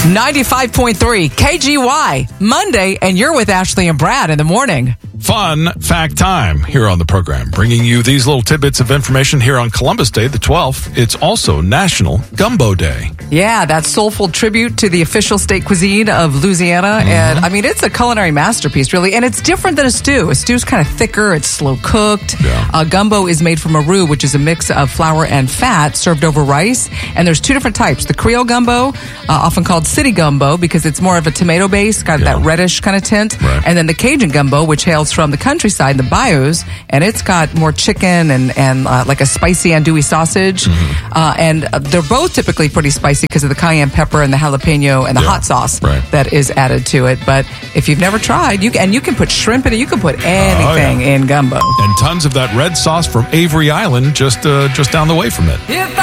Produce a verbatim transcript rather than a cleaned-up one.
ninety-five point three K G Y, Monday, and you're with Ashley and Brad in the morning. Fun fact time here on the program, bringing you these little tidbits of information here on Columbus Day, the twelfth. It's also National Gumbo Day. Yeah, that soulful tribute to the official state cuisine of Louisiana. Mm-hmm. And I mean, it's a culinary masterpiece, really. And it's different than a stew. A stew's kind of thicker, it's slow cooked. Yeah. Uh, gumbo is made from a roux, which is a mix of flour and fat served over rice. And there's two different types. The Creole gumbo, uh, often called city gumbo, because it's more of a tomato base, got Yeah. that reddish kind of tint. Right. And then the Cajun gumbo, which hails from the countryside, the bayous, and it's got more chicken and, and uh, like a spicy andouille sausage. Mm-hmm. Uh, and uh, they're both typically pretty spicy because of the cayenne pepper and the jalapeno and the Yeah. hot sauce Right. that is added to it. But if you've never tried, you can, and you can put shrimp in it, you can put anything Oh, yeah. in gumbo. And tons of that red sauce from Avery Island just uh, just down the way from it. If